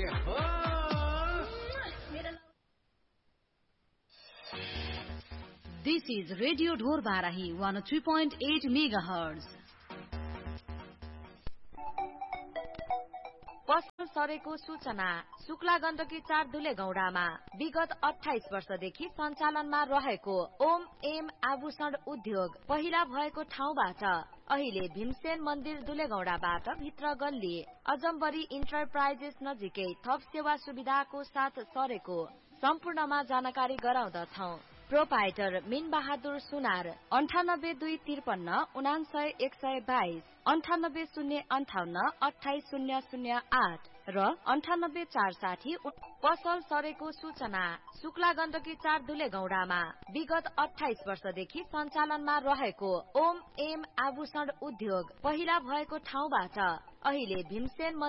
This is Radio Dhor Barahi 103.8 MHz. पसल सरेको सूचना शुक्ला गण्डकी 4 दुले गौडामा विगत 28 वर्षदेखि सञ्चालनमा रहेको ओम एम आभूषण उद्योग पहिला भएको ठाउँबाट अहिले भीमसेन मन्दिर दुलेगौडाबाट भित्र गल्ली अजम्बरी इन्टरप्राइजेस नजिकै थप सेवा सुविधाको साथ सरेको सम्पूर्णमा जानकारी गराउँदछौ। प्रोपाइटर मिन बहादुर सुनार 982553 99122 9805 28008 र 98460 पसल सरेको सूचना शुक्ला गण्डकी 4 दुले गौडामा विगत 28 वर्षदेखि सञ्चालनमा रहेको ओम एम आभूषण उद्योग पहिला भएको ठाउँबाट अहिले भीमसेन